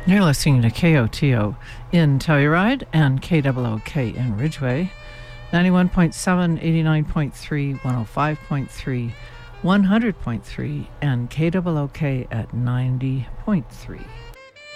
You're listening to KOTO in Telluride and KOOK in Ridgeway, 91.7, 89.3, 105.3, 100.3, and KOOK at 90.3.